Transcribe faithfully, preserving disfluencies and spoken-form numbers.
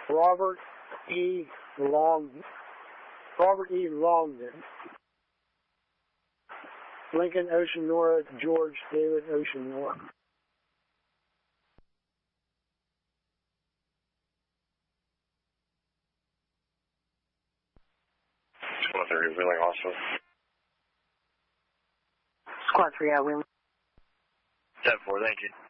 Robert E. Long, Robert E. Longden. Lincoln Ocean Nora, George David Ocean Nora. Squad three, Wheeling also. Squad three, yeah, Wheeling. ten four, thank you.